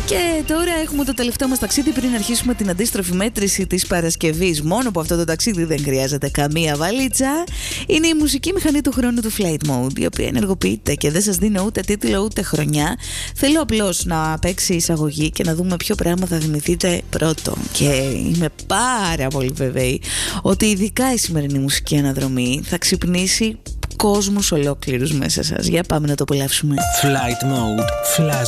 Και τώρα έχουμε το τελευταίο μας ταξίδι πριν αρχίσουμε την αντίστροφη μέτρηση της Παρασκευής. Μόνο που αυτό το ταξίδι δεν χρειάζεται καμία βαλίτσα. Είναι η μουσική μηχανή του χρόνου του Flight Mode, η οποία ενεργοποιείται και δεν σας δίνω ούτε τίτλο ούτε χρονιά. Θέλω απλώς να παίξει εισαγωγή και να δούμε ποιο πράγμα θα θυμηθείτε πρώτο. Και είμαι πάρα πολύ βεβαίη ότι ειδικά η σημερινή μουσική αναδρομή θα ξυπνήσει κόσμους ολόκληρους μέσα σας. Για πάμε να το απολαύσουμε. Flight Mode, Flash